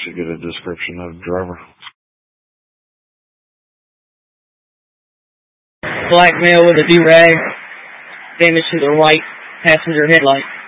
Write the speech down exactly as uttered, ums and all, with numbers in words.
should get a description of the driver. Black male with a do-rag, damage to the right passenger headlight.